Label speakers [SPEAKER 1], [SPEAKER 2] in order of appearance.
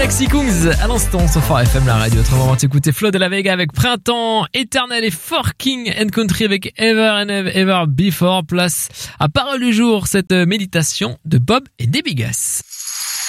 [SPEAKER 1] Galaxy Kungs à l'instant sur Fort FM, la radio. Autrement, on va t'écouter Flo de la Vega avec Printemps Éternel et For King and Country avec Ever and Ever Before. Place à Parole du jour, cette méditation de Bob et Debbie Gass.